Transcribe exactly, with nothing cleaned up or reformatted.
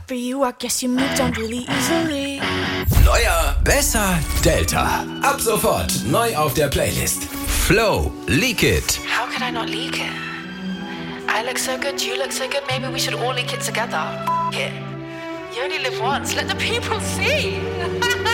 For you, I guess you moved on really easily. Neuer, besser, Delta. Ab sofort neu auf der Playlist. Flow, Leak It. How could I not leak it? I look so good, you look so good, maybe we should all leak it together. F- it. You only live once, let the people see.